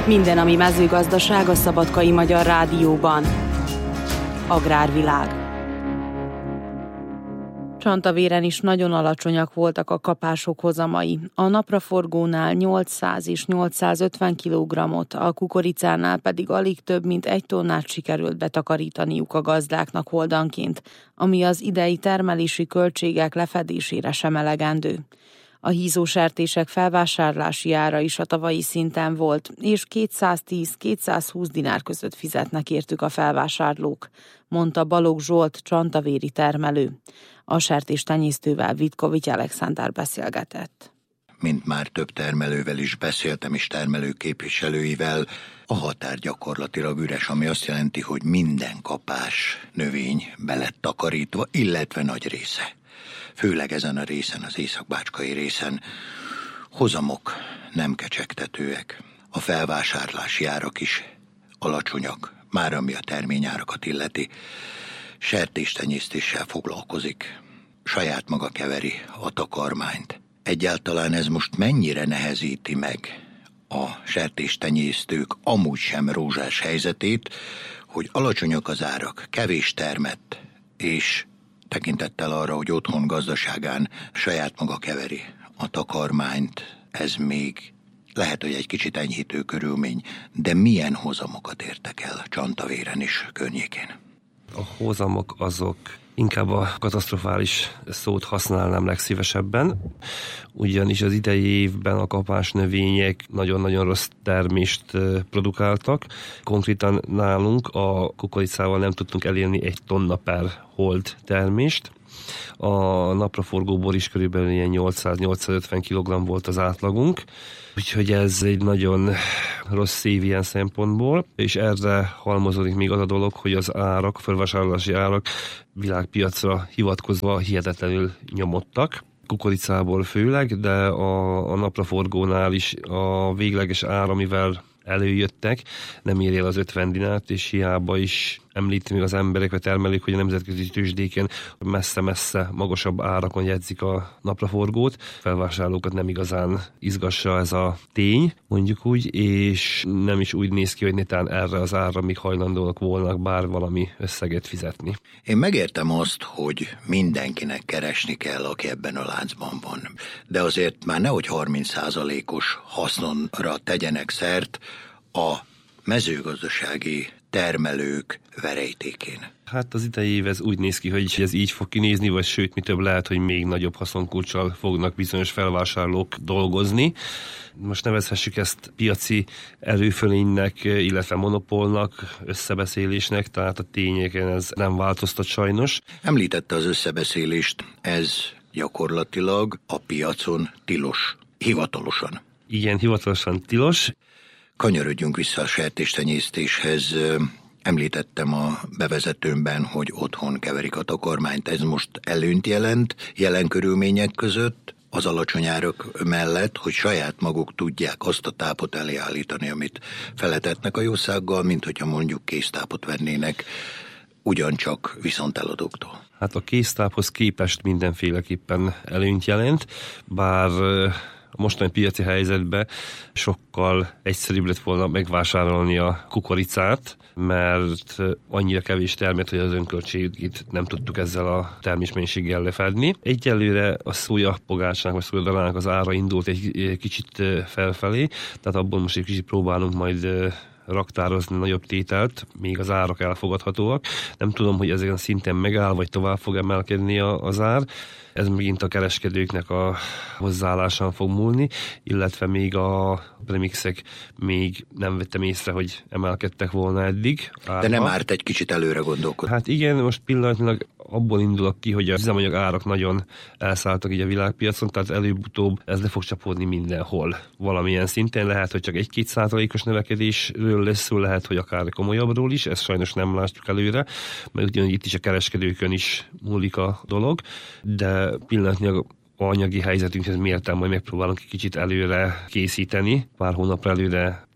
Minden, ami mezőgazdaság a Szabadkai Magyar Rádióban. Agrárvilág. Csantavéren is nagyon alacsonyak voltak a kapások hozamai. A napraforgónál 800 és 850 kg-ot, a kukoricánál pedig alig több mint 1 tonnát sikerült betakarítaniuk a gazdáknak oldanként, ami az idei termelési költségek lefedésére sem elegendő. A hízósertések felvásárlási ára is a tavalyi szinten volt, és 210-220 dinár között fizetnek értük a felvásárlók, mondta Balogh Zsolt csantavéri termelő. A sertéstenyésztővel Vitkovics Alexander beszélgetett. Mint már több termelővel is beszéltem, és termelők képviselőivel, a határ gyakorlatilag üres, ami azt jelenti, hogy minden kapás növény be lett takarítva, illetve nagy része. Főleg ezen a részen, az észak-bácskai részen hozamok nem kecsegtetőek. A felvásárlási árak is alacsonyak, már ami a terményárakat illeti. Sertéstenyésztéssel foglalkozik, saját maga keveri a takarmányt. Egyáltalán ez most mennyire nehezíti meg a sertéstenyésztők amúgy sem rózsás helyzetét, hogy alacsonyak az árak, kevés termett, és tekintettel arra, hogy otthon gazdaságán saját maga keveri a takarmányt, ez még lehet, hogy egy kicsit enyhítő körülmény, de milyen hozamokat értek el Csantavéren is környékén? A hozamok azok inkább a katasztrofális szót használnám legszívesebben, ugyanis az idei évben a kapásnövények nagyon-nagyon rossz termést produkáltak. Konkrétan nálunk a kukoricával nem tudtunk elérni 1 tonna per hold termést. A napraforgóból is körülbelül ilyen 800-850 kg volt az átlagunk, úgyhogy ez egy nagyon rossz év ilyen szempontból, és erre halmozódik még az a dolog, hogy az árak, felvásárlási árak világpiacra hivatkozva hihetetlenül nyomottak. Kukoricából főleg, de a napraforgónál is a végleges ár, amivel előjöttek, nem éri el az 50 dinárt, és hiába is említi még az emberek, vagy termelők, hogy a nemzetközi tőzsdéken messze-messze magasabb árakon jegyzik a napraforgót. Felvásárlókat nem igazán izgassa ez a tény, mondjuk úgy, és nem is úgy néz ki, hogy netán erre az árra még hajlandóak volnak bár valami összeget fizetni. Én megértem azt, hogy mindenkinek keresni kell, aki ebben a láncban van. De azért már nehogy 30%-os hasznonra tegyenek szert a mezőgazdasági termelők verejtékén. Hát az idei év ez úgy néz ki, hogy ez így fog kinézni, vagy sőt, mi több lehet, hogy még nagyobb haszonkulccsal fognak bizonyos felvásárlók dolgozni. Most nevezhessük ezt piaci erőfölénynek, illetve monopólnak, összebeszélésnek, tehát a tényeken ez nem változtat sajnos. Említette az összebeszélést, ez gyakorlatilag a piacon tilos, hivatalosan. Igen, hivatalosan tilos. Kanyarodjunk vissza a sertéstenyésztéshez. Említettem a bevezetőmben, hogy otthon keverik a takarmányt. Ez most előnyt jelent jelen körülmények között, az alacsony árak mellett, hogy saját maguk tudják azt a tápot elállítani, amit feletetnek a jószággal, mint hogyha mondjuk késztápot vennének, ugyancsak viszont eladóktól. Hát a késztáphoz képest mindenféleképpen előnyt jelent, bár a mostani piaci helyzetben sokkal egyszerűbb lett volna megvásárolni a kukoricát, mert annyira kevés termett, hogy az önköltségét nem tudtuk ezzel a termésmennyiséggel lefedni. Egyelőre a szójapogácsának vagy szójadalának az ára indult egy kicsit felfelé, tehát abból most egy kicsit próbálunk majd raktározni nagyobb tételt, még az árak elfogadhatóak. Nem tudom, hogy ezen a szinten megáll, vagy tovább fog emelkedni az ár. Ez megint a kereskedőknek a hozzáállásán fog múlni, illetve még a premixek még nem vettem észre, hogy emelkedtek volna eddig. De nem árt egy kicsit előre gondolkodni. Hát igen, most pillanatnyilag abból indulok ki, hogy az üzemanyag árak nagyon elszálltak így a világpiacon, tehát előbb-utóbb ez le fog csapódni mindenhol. Valamilyen szinten lehet, hogy csak 1-2%-os növekedésről lesz szó, lehet, hogy akár komolyabbról is, ezt sajnos nem látjuk előre, mert ugyanúgy itt is a kereskedőkön is múlik a dolog, de pillanatnyilag anyagi helyzetünkhez mértem, majd megpróbálunk egy kicsit előre készíteni, pár hónapra előre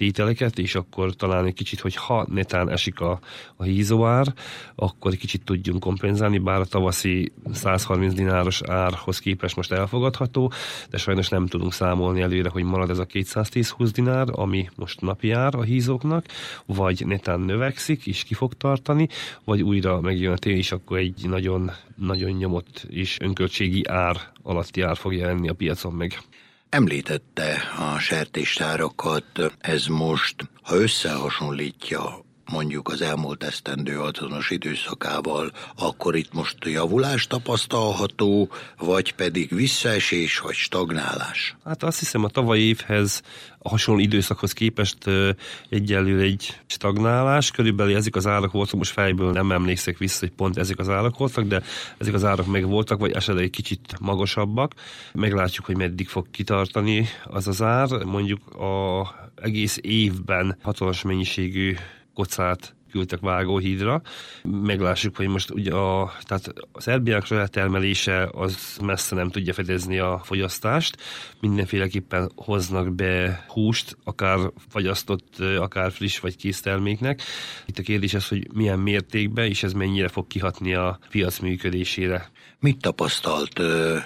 tételeket, és akkor talán egy kicsit, hogy ha netán esik a hízóár, akkor egy kicsit tudjunk kompenzálni, bár a tavaszi 130 dináros árhoz képest most elfogadható, de sajnos nem tudunk számolni előre, hogy marad ez a 210-20 dinár, ami most napi ár a hízóknak, vagy netán növekszik, és ki fog tartani, vagy újra megjön a tél, és akkor egy nagyon, nagyon nyomott és önköltségi ár alatti ár fog jelenni a piacon meg. Említette a sertésárakat, ez most, ha összehasonlítja mondjuk az elmúlt esztendő azonos időszakával, akkor itt most javulás tapasztalható, vagy pedig visszaesés, vagy stagnálás? Hát azt hiszem, a tavalyi évhez, a hasonló időszakhoz képest egyelőre egy stagnálás. Körülbelül ezek az árak voltak, most fejből nem emlékszek vissza, hogy pont ezek az árak voltak, de ezek az árak meg voltak, vagy esetleg egy kicsit magasabbak. Meglátjuk, hogy meddig fog kitartani az ár. Mondjuk az egész évben hatalmas mennyiségű kocát küldtek vágóhídra. Meglássuk, hogy most ugye tehát az Szerbiának saját termelése az messze nem tudja fedezni a fogyasztást. Mindenféleképpen hoznak be húst, akár fagyasztott, akár friss vagy kész terméknek. Itt a kérdés az, hogy milyen mértékben, és ez mennyire fog kihatni a piac működésére. Mit tapasztalt,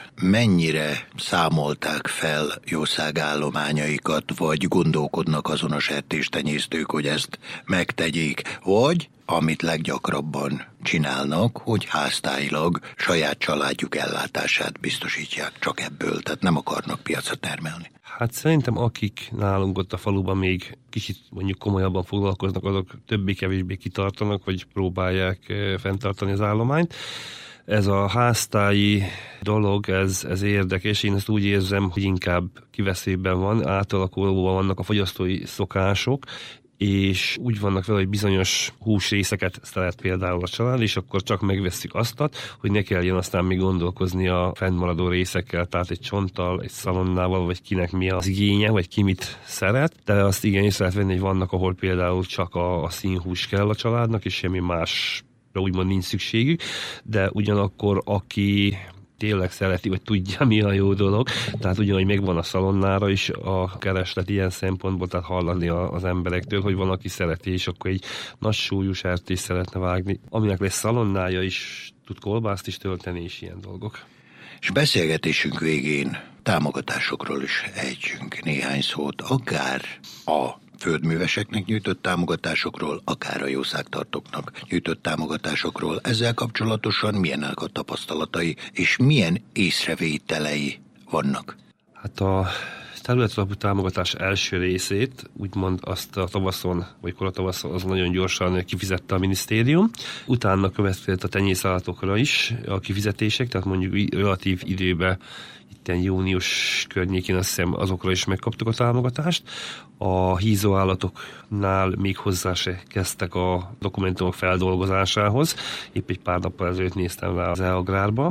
mennyire számolták fel jószágállományaikat, vagy gondolkodnak azon a sertéstenyésztők, hogy ezt megtegyék, vagy, amit leggyakrabban csinálnak, hogy háztáilag saját családjuk ellátását biztosítják csak ebből, tehát nem akarnak piacra termelni? Hát szerintem akik nálunk ott a faluban még kicsit mondjuk komolyabban foglalkoznak, azok többé-kevésbé kitartanak, vagy próbálják fenntartani az állományt. Ez a háztáji dolog, ez érdekes. Én ezt úgy érzem, hogy inkább kiveszélyben van, átalakulóban vannak a fogyasztói szokások, és úgy vannak vele, hogy bizonyos húsrészeket szeret például a család, és akkor csak megveszik aztat, hogy ne kelljen aztán még gondolkozni a fennmaradó részekkel, tehát egy csonttal, egy szalonnával, vagy kinek mi az igénye, vagy ki mit szeret, de azt igen észre lehet venni, hogy vannak, ahol például csak a színhús kell a családnak, és semmi más úgymond nincs szükségük, de ugyanakkor aki tényleg szereti, vagy tudja, mi a jó dolog, tehát ugyanúgy megvan a szalonnára is a kereslet ilyen szempontból, tehát hallani az emberektől, hogy van, aki szereti, és akkor egy nagy súlyú sertést szeretne vágni, aminek lesz szalonnája is, tud kolbászt is tölteni, és ilyen dolgok. És beszélgetésünk végén támogatásokról is ejtsünk néhány szót, akár a földműveseknek nyújtott támogatásokról, akár a jószágtartóknak nyújtott támogatásokról. Ezzel kapcsolatosan milyenek a tapasztalatai, és milyen észrevételei vannak? Hát a területalapú támogatás első részét, úgymond azt a tavaszon, vagy koratavaszon, az nagyon gyorsan kifizette a minisztérium. Utána következett a tenyészállatokra is a kifizetések, tehát mondjuk relatív időben, itten június környékén azt hiszem azokra is megkaptuk a támogatást. A hízóállatoknál még hozzá se kezdtek a dokumentumok feldolgozásához. Épp egy pár nappal ezelőtt néztem rá az e-agrárba.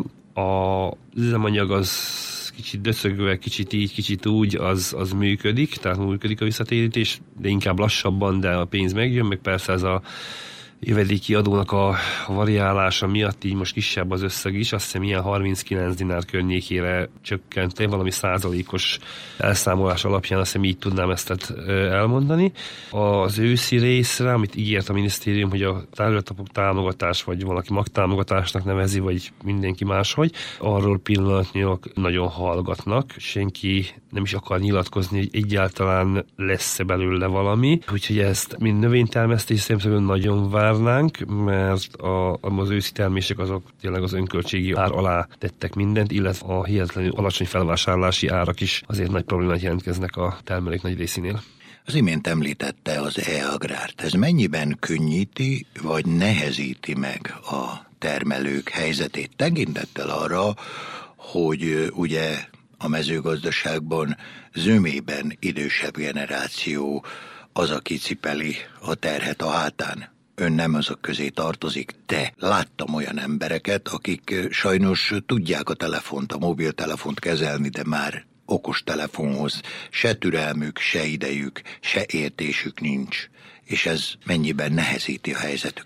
A üzemanyag az kicsit döcögve, kicsit így, kicsit úgy, az működik, tehát működik a visszatérítés, de inkább lassabban, de a pénz megjön, meg persze ez a jövedéki adónak a variálása miatt így most kisebb az összeg is, azt hiszem ilyen 39 dinár környékére csökkent, valami százalékos elszámolás alapján azt hiszem így tudnám ezt elmondani. Az őszi részre, amit ígért a minisztérium, hogy a területalapú támogatás, vagy valaki magtámogatásnak nevezi, vagy mindenki máshogy, arról pillanatnyilag nagyon hallgatnak, senki nem is akar nyilatkozni, hogy egyáltalán lesz-e belőle valami, úgyhogy ezt mind növénytermesztés szempontból nagyon várnánk, mert az őszi termések azok tényleg az önköltségi ár alá tettek mindent, illetve a hihetetlenül alacsony felvásárlási árak is azért nagy problémát jelentkeznek a termelők nagy részénél. Az imént említette az e-agrárt. Ez mennyiben könnyíti, vagy nehezíti meg a termelők helyzetét? Tekintettel arra, hogy ugye a mezőgazdaságban zömében idősebb generáció az, aki cipeli a terhet a hátán. Ön nem azok közé tartozik, de láttam olyan embereket, akik sajnos tudják a telefont, a mobiltelefont kezelni, de már okostelefonhoz se türelmük, se idejük, se értésük nincs, és ez mennyiben nehezíti a helyzetüket?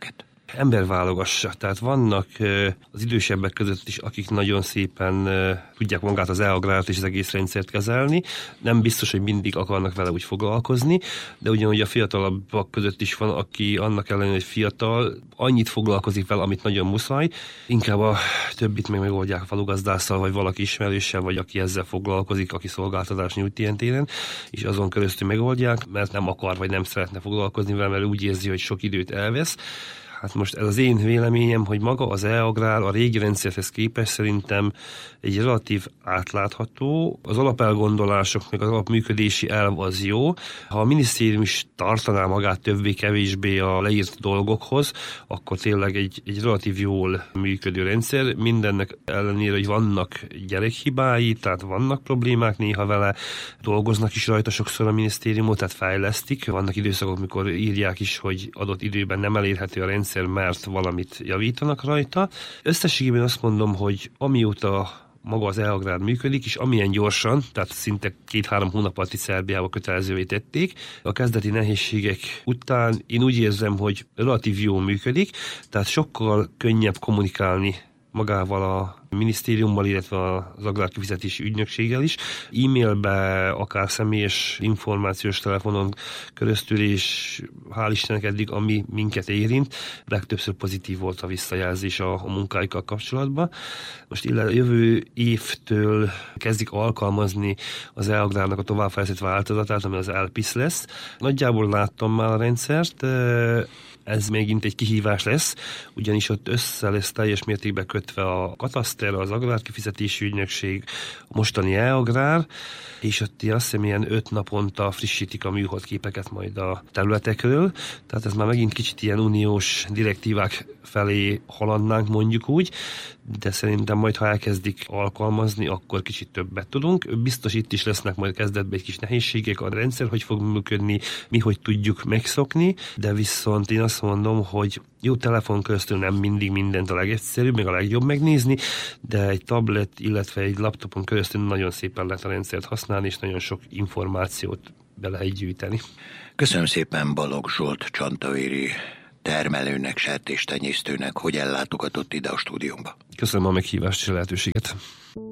emberválogassa. Tehát vannak az idősebbek között is, akik nagyon szépen tudják magát az e-agrárt és az egész rendszert kezelni. Nem biztos, hogy mindig akarnak vele úgy foglalkozni, de ugyanúgy a fiatalabbak között is van, aki annak ellenére, hogy fiatal, annyit foglalkozik vele, amit nagyon muszáj, inkább a többit meg megoldják falugazdásszal, vagy valaki ismerőssel, vagy aki ezzel foglalkozik, aki szolgáltatás nyújt ilyen téren, és azon keresztül megoldják, mert nem akar, vagy nem szeretne foglalkozni vele, mert úgy érzi, hogy sok időt elvesz. Hát most ez az én véleményem, hogy maga az e-agrár a régi rendszerhez képest szerintem egy relatív átlátható, az alapelgondolások, meg az alapműködési elv az jó. Ha a minisztérium is tartaná magát többé-kevésbé a leírt dolgokhoz, akkor tényleg egy relatív jól működő rendszer. Mindennek ellenére, hogy vannak gyerekhibái, tehát vannak problémák néha vele, dolgoznak is rajta sokszor a minisztériumot, tehát fejlesztik. Vannak időszakok, mikor írják is, hogy adott időben nem elérhető a rendszer, mert valamit javítanak rajta. Összességében azt mondom, hogy amióta maga az e-agrár működik, és amilyen gyorsan, tehát szinte 2-3 hónap alatt Szerbiába kötelezővé tették, a kezdeti nehézségek után én úgy érzem, hogy relatív jól működik, tehát sokkal könnyebb kommunikálni magával a minisztériummal, illetve az agrárkifizetési ügynökséggel is. E-mailbe, akár személyes információs telefonon keresztül, és hál' Istennek eddig, ami minket érint, legtöbbször pozitív volt a visszajelzés a munkáikkal kapcsolatban. Most jövő évtől kezdik alkalmazni az e-agrárnak a továbbfejlesztett változatát, ami az LPIS lesz. Nagyjából láttam már a rendszert, ez megint egy kihívás lesz, ugyanis ott össze lesz teljes mértékben kötve a kataszter, az agrárkifizetési ügynökség, a mostani e-agrár, és ott azt hiszem ilyen 5 naponta frissítik a műholdképeket majd a területekről, tehát ez már megint kicsit ilyen uniós direktívák felé haladnánk, mondjuk úgy, de szerintem majd, ha elkezdik alkalmazni, akkor kicsit többet tudunk. Biztos itt is lesznek majd kezdetben egy kis nehézségek, a rendszer hogy fog működni, mi hogy tudjuk megszokni, de viszont én azt mondom, hogy jó, telefon köztül nem mindig mindent a legegyszerűbb, meg a legjobb megnézni, de egy tablet, illetve egy laptopon keresztül nagyon szépen lehet a rendszert használni, és nagyon sok információt be lehet gyűjteni. Köszönöm szépen Balogh Zsolt csantavéri termelőnek, sertéstenyésztőnek, hogy ellátogatott ide a stúdiómba. Köszönöm a meghívást és a lehetőséget.